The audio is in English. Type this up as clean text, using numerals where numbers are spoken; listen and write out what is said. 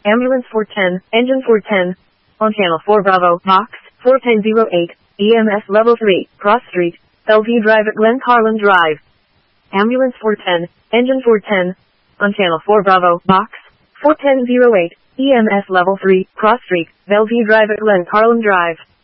Ambulance 410, Engine 410. On Channel 4 Bravo, Box 4108, EMS Level 3, Cross Street, Bellevue Drive at Glen Carlin Drive. Ambulance 410, Engine 410. On Channel 4 Bravo, Box 4108, EMS Level 3, Cross Street, Bellevue Drive at Glen Carlin Drive.